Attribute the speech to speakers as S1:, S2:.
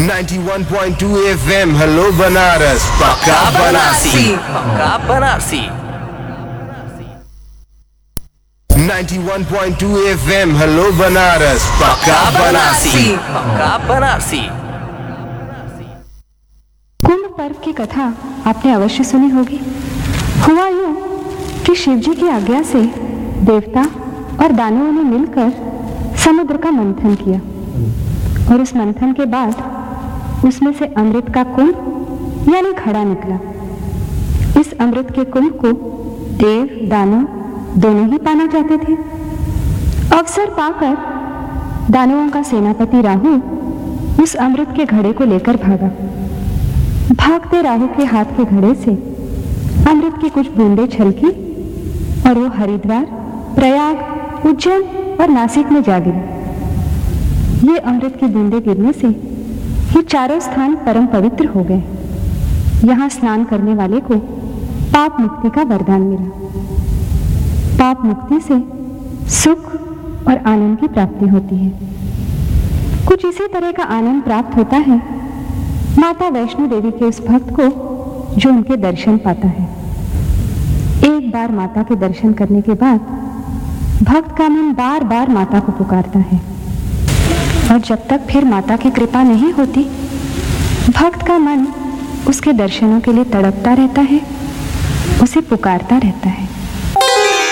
S1: 91.2 FM hello Banaras पक्का Banarasi 91.2 FM hello Banaras पक्का बनारसी
S2: कुंभ पर्व की कथा आपने अवश्य सुनी होगी। हुआ यूं कि शिवजी की आज्ञा से देवता और दानवों ने मिलकर समुद्र का मंथन किया और उस मंथन के बाद उसमें से अमृत का कुंभ यानी घड़ा निकला। इस अमृत के कुंभ को देव दानव दोनों ही पाना चाहते थे। अवसर पाकर दानवों का सेनापति राहु उस अमृत के घड़े को लेकर भागा। भागते राहु के हाथ के घड़े से अमृत की कुछ बूंदें छलकी और वो हरिद्वार, प्रयाग, उज्जैन और नासिक में जा गिरी। ये अमृत की बूंदें गिरने से ये चारों स्थान परम पवित्र हो गए। यहाँ स्नान करने वाले को पाप मुक्ति का वरदान मिला। पाप मुक्ति से सुख और आनंद की प्राप्ति होती है। कुछ इसी तरह का आनंद प्राप्त होता है माता वैष्णो देवी के उस भक्त को जो उनके दर्शन पाता है। एक बार माता के दर्शन करने के बाद भक्त का मन बार बार माता को पुकारता है और जब तक फिर माता की कृपा नहीं होती भक्त का मन उसके दर्शनों के लिए तड़पता रहता है, उसे पुकारता रहता है।